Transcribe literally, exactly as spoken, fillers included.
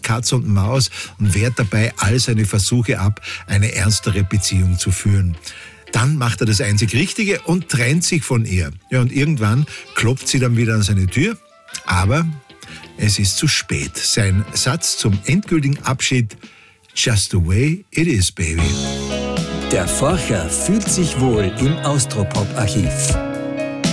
Katz und Maus und wehrt dabei all seine Versuche ab, eine ernstere Beziehung zu führen. Dann macht er das einzig Richtige und trennt sich von ihr. Ja, und irgendwann klopft sie dann wieder an seine Tür, aber es ist zu spät. Sein Satz zum endgültigen Abschied: Just the way it is, baby. Der Forscher fühlt sich wohl im Austropop-Archiv.